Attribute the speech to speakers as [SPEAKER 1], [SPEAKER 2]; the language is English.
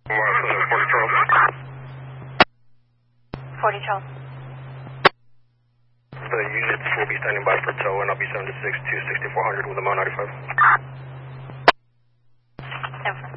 [SPEAKER 1] 40 Charles.
[SPEAKER 2] 40 Charles.
[SPEAKER 1] The units will be standing by for tow, and I'll be 76 to 6400 with a Mo 95.
[SPEAKER 2] Over.